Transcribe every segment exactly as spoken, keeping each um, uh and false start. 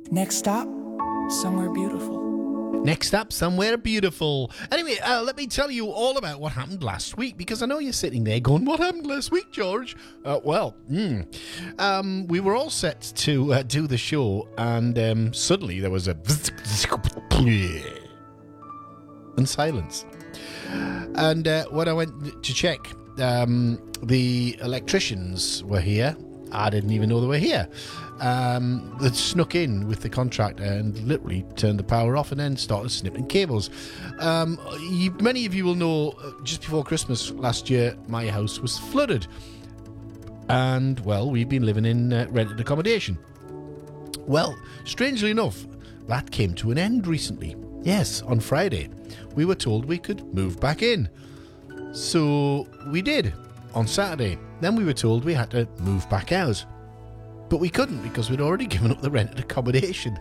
Next stop, somewhere beautiful. Next up, somewhere beautiful. Anyway, uh, let me tell you all about what happened last week, because I know you're sitting there going, what happened last week, George? Uh, well, mm, um, we were all set to uh, do the show, and um, suddenly there was a and silence. And uh, when I went to check, um, the electricians were here. I didn't even know they were here. Um, they snuck in with the contractor and literally turned the power off and then started snipping cables. Um, you, many of you will know, uh, just before Christmas last year, my house was flooded. And, well, we've been living in uh, rented accommodation. Well, strangely enough, that came to an end recently. Yes, on Friday, we were told we could move back in. So we did on Saturday. Then we were told we had to move back out. But we couldn't because we'd already given up the rented accommodation.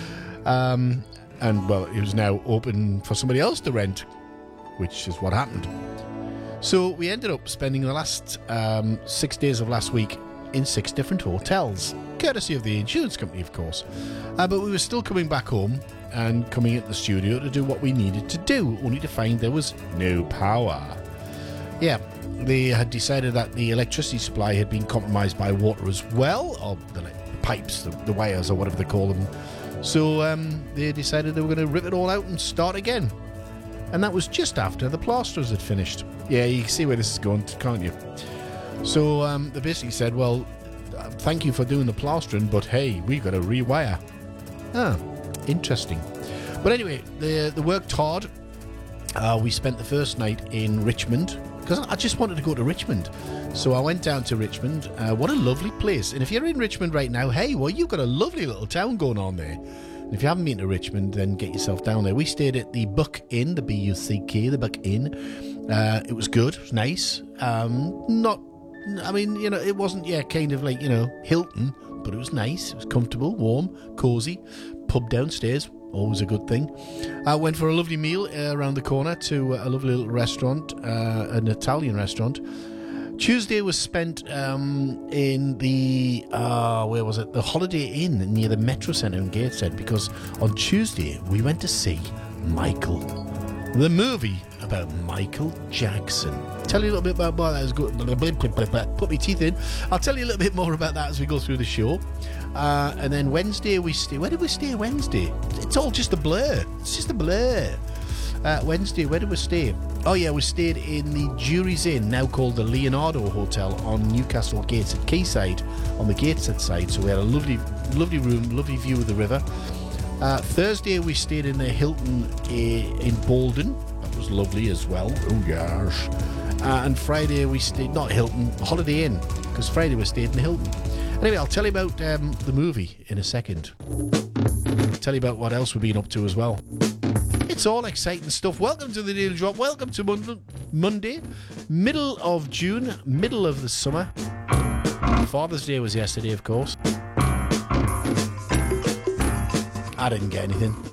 Um, and, well, it was now open for somebody else to rent, which is what happened. So we ended up spending the last um, six days of last week in six different hotels, courtesy of the insurance company, of course. Uh, but we were still coming back home and coming into the studio to do what we needed to do, only to find there was no power. Yeah, they had decided that the electricity supply had been compromised by water as well, or the pipes, the, the wires, or whatever they call them. So um, they decided they were going to rip it all out and start again. And that was just after the plasterers had finished. Yeah, you can see where this is going, can't you? So um, they basically said, well, thank you for doing the plastering, but hey, we've got to rewire. Ah, interesting. But anyway, they, they worked hard. Uh, we spent the first night in Richmond, because I just wanted to go to Richmond. So I went down to Richmond. Uh, what a lovely place. And if you're in Richmond right now, hey, well, you've got a lovely little town going on there. And if you haven't been to Richmond, then get yourself down there. We stayed at the Buck Inn, the B U C K, the Buck Inn. Uh, it was good. It was nice. Um, not, I mean, you know, it wasn't, yeah, kind of like, you know, Hilton, but it was nice. It was comfortable, warm, cosy. Pub downstairs. Always a good thing. I went for a lovely meal uh, around the corner to a lovely little restaurant, uh, an Italian restaurant. Tuesday was spent um, in the, uh, where was it? The Holiday Inn near the Metro Centre in Gateshead, because on Tuesday we went to see Michael, the movie about Michael Jackson. Tell you a little bit about why that was good. Put my teeth in. I'll tell you a little bit more about that as we go through the show. Uh, and then Wednesday we stay. Where did we stay Wednesday? It's all just a blur. It's just a blur. Uh, Wednesday, where did we stay? Oh yeah, we stayed in the Jury's Inn, now called the Leonardo Hotel on Newcastle Gateshead Quayside, on the Gateshead side. So we had a lovely, lovely room, lovely view of the river. Uh, Thursday we stayed in the Hilton uh, in Bolden. That was lovely as well. Oh gosh. Uh, and Friday we stayed, not Hilton, Holiday Inn, because Friday we stayed in Hilton. Anyway, I'll tell you about um, the movie in a second. I'll tell you about what else we've been up to as well. It's all exciting stuff. Welcome to the Daily Drop. Welcome to Mon- Monday, middle of June, middle of the summer. Father's Day was yesterday, of course. I didn't get anything.